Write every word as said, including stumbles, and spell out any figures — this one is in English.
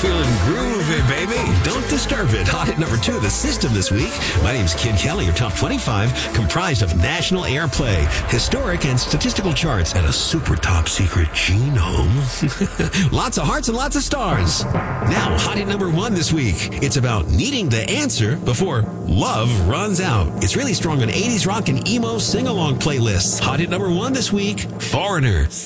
feeling groovy, baby. Don't disturb it. Hot hit number two, The System this week. My name's Kid Kelly, your top twenty-five, comprised of national airplay, historic and statistical charts, and a super top secret genome. Lots of hearts and lots of stars. Now, hot hit number one this week. It's about needing the answer before love runs out. It's really strong on eighties rock and emo sing-along playlists. Hot hit number one this week, Foreigner.